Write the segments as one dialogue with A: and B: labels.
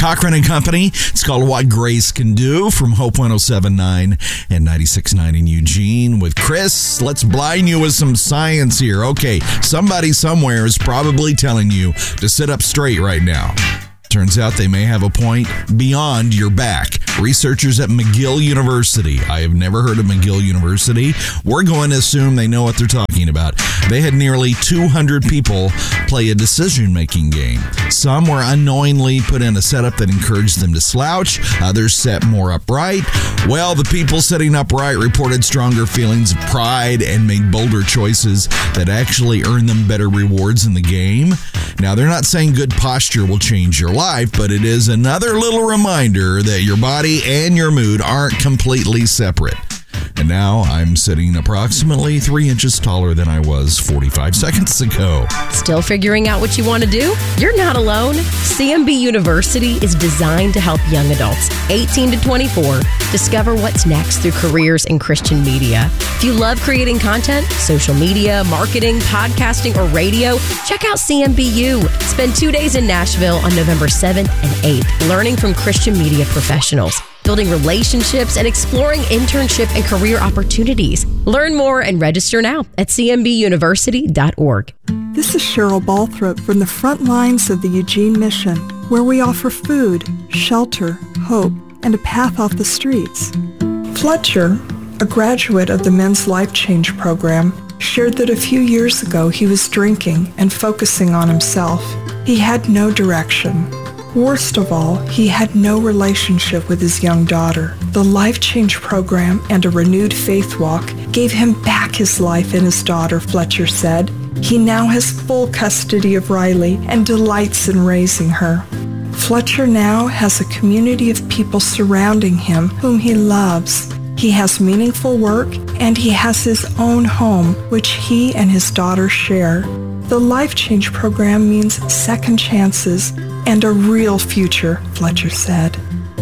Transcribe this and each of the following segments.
A: Cochran and Company. It's called What Grace Can Do from Hope 107.9 and 96.9 in Eugene with Chris. Let's blind you with some science here. Okay, somebody somewhere is probably telling you to sit up straight right now. Turns out they may have a point beyond your back. Researchers at McGill University. I have never heard of McGill University. We're going to assume they know what they're talking about. They had nearly 200 people play a decision-making game. Some were unknowingly put in a setup that encouraged them to slouch. Others sat more upright. Well, the people sitting upright reported stronger feelings of pride and made bolder choices that actually earned them better rewards in the game. Now, they're not saying good posture will change your life, but it is another little reminder that your body and your mood aren't completely separate. And now I'm sitting approximately 3 inches taller than I was 45 seconds ago.
B: Still figuring out what you want to do? You're not alone. CMB University is designed to help young adults, 18 to 24, discover what's next through careers in Christian media. If you love creating content, social media, marketing, podcasting, or radio, check out CMBU. Spend 2 days in Nashville on November 7th and 8th, learning from Christian media professionals, building relationships, and exploring internship and career opportunities. Learn more and register now at cmbuniversity.org.
C: This is Cheryl Balthrop from the front lines of the Eugene Mission, where we offer food, shelter, hope, and a path off the streets. Fletcher, a graduate of the Men's Life Change program, shared that a few years ago he was drinking and focusing on himself. He had no direction. Worst of all, he had no relationship with his young daughter. The Life Change program and a renewed faith walk gave him back his life and his daughter, Fletcher said. He now has full custody of Riley and delights in raising her. Fletcher now has a community of people surrounding him whom he loves. He has meaningful work and he has his own home, which he and his daughter share. The Life Change program means second chances and a real future, Fletcher said.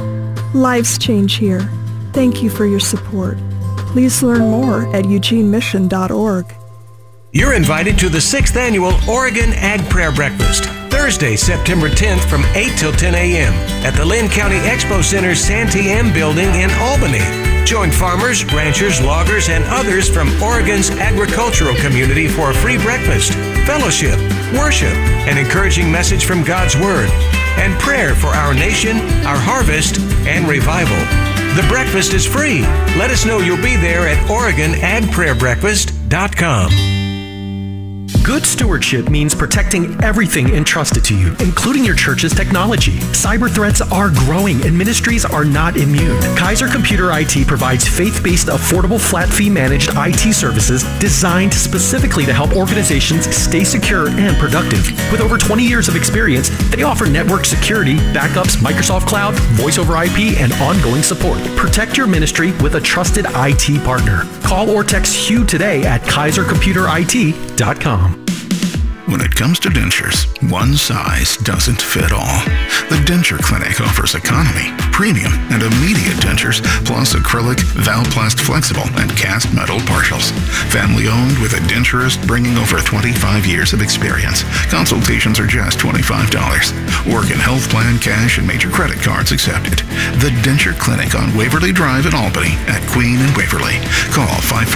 C: Lives change here. Thank you for your support. Please learn more at eugenemission.org.
D: You're invited to the 6th Annual Oregon Ag Prayer Breakfast, Thursday, September 10th from 8 till 10 a.m. at the Lynn County Expo Center's Santee M building in Albany. Join farmers, ranchers, loggers, and others from Oregon's agricultural community for a free breakfast, fellowship, worship, an encouraging message from God's Word, and prayer for our nation, our harvest, and revival. The breakfast is free. Let us know you'll be there at OregonAgPrayerBreakfast.com.
E: Good stewardship means protecting everything entrusted to you, including your church's technology. Cyber threats are growing and ministries are not immune. Kaiser Computer IT provides faith-based, affordable, flat-fee managed IT services designed specifically to help organizations stay secure and productive. With over 20 years of experience, they offer network security, backups, Microsoft Cloud, voice over IP, and ongoing support. Protect your ministry with a trusted IT partner. Call or text Hugh today at KaiserComputerIT.com.
F: When it comes to dentures, one size doesn't fit all. The Denture Clinic offers economy, premium, and immediate dentures, plus acrylic, Valplast flexible, and cast metal partials. Family owned with a denturist bringing over 25 years of experience. Consultations are just $25. Oregon Health Plan, cash, and major credit cards accepted. The Denture Clinic on Waverly Drive in Albany at Queen and Waverly. Call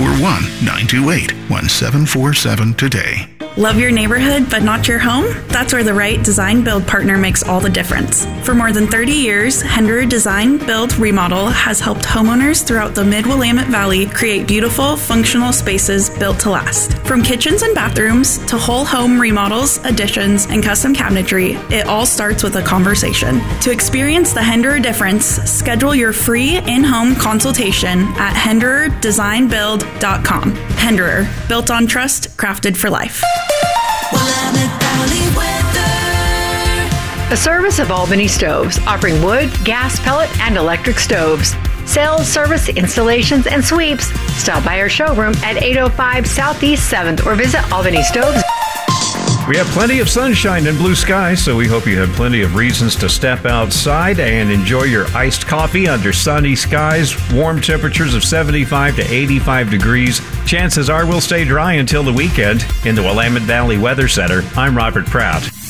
F: 541-928-1747 today.
G: Love your neighborhood but not your home? That's where the right design build partner makes all the difference. For more than 30 years, Henderer Design Build Remodel has helped homeowners throughout the Mid-Willamette Valley create beautiful, functional spaces built to last. From kitchens and bathrooms to whole home remodels, additions, and custom cabinetry, it all starts with a conversation. To experience the Henderer difference, schedule your free in-home consultation at HendererDesignBuild.com. Henderer, built on trust, crafted for life.
H: A service of Albany Stoves, offering wood, gas, pellet, and electric stoves. Sales, service, installations, and sweeps. Stop by our showroom at 805 Southeast 7th or visit Albany Stoves.
I: We have plenty of sunshine and blue skies, so we hope you have plenty of reasons to step outside and enjoy your iced coffee under sunny skies, warm temperatures of 75 to 85 degrees. Chances are we'll stay dry until the weekend. In the Willamette Valley Weather Center, I'm Robert Prout.